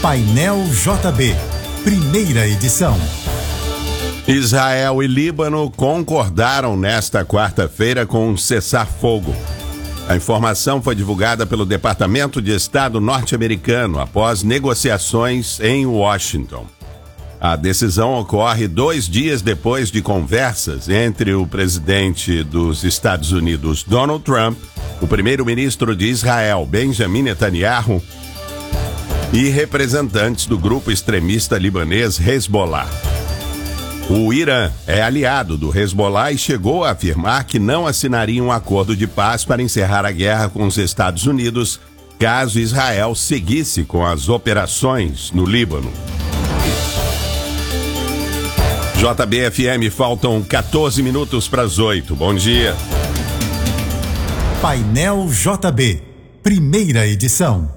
Painel JB, primeira edição. Israel e Líbano concordaram nesta quarta-feira com um cessar-fogo. A informação foi divulgada pelo Departamento de Estado norte-americano após negociações em Washington. A decisão ocorre 2 dias depois de conversas entre o presidente dos Estados Unidos, Donald Trump, o primeiro-ministro de Israel, Benjamin Netanyahu, e representantes do grupo extremista libanês Hezbollah. O Irã é aliado do Hezbollah e chegou a afirmar que não assinaria um acordo de paz para encerrar a guerra com os Estados Unidos, caso Israel seguisse com as operações no Líbano. JBFM, faltam 14 minutos para as 8. Bom dia. Painel JB, primeira edição.